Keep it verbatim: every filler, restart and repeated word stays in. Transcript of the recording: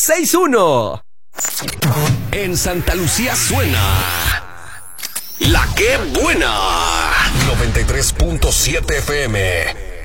seis uno. En Santa Lucía suena La Que Buena. noventa y tres punto siete F M.